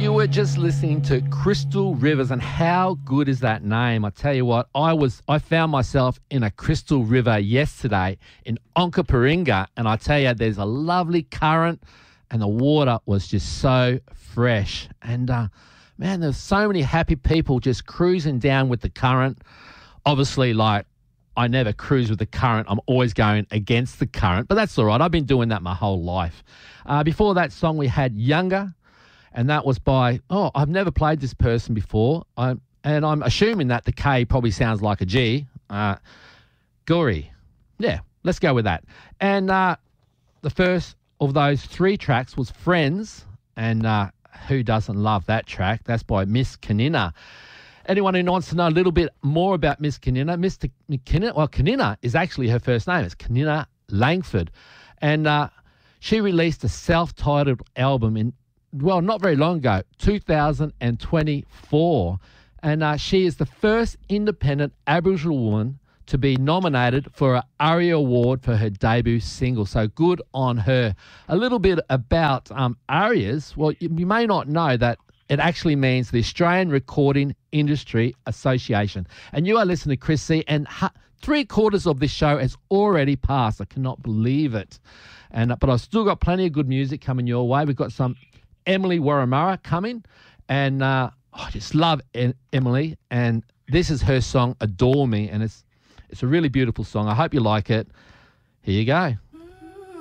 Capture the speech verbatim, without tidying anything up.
You were just listening to Crystal Rivers, and how good is that name? I tell you what, I was I found myself in a crystal river yesterday in Onkaparinga, and I tell you, there's a lovely current, and the water was just so fresh. And uh, man, there's so many happy people just cruising down with the current. Obviously, like, I never cruise with the current. I'm always going against the current, but that's all right. I've been doing that my whole life. Uh, before that song, we had Younger. And that was by, oh, I've never played this person before. I'm, and I'm assuming that the K probably sounds like a G. Uh, Guri. Yeah, let's go with that. And uh, the first of those three tracks was Friends. And uh, who doesn't love that track? That's by Miss Kanina. Anyone who wants to know a little bit more about Miss Kanina, Miss Kanina, well, Kanina is actually her first name. It's Kanina Langford. And uh, she released a self-titled album in well, not very long ago, two thousand twenty-four. And uh, she is the first independent Aboriginal woman to be nominated for an ARIA Award for her debut single. So good on her. A little bit about um, ARIAs. Well, you, you may not know that it actually means the Australian Recording Industry Association. And you are listening to Chris C, and ha- three quarters of this show has already passed. I cannot believe it. And uh, But I've still got plenty of good music coming your way. We've got some Emily Waramara coming, and uh, I just love e- Emily, and this is her song Adore Me, and it's it's a really beautiful song. I hope you like it. Here you go.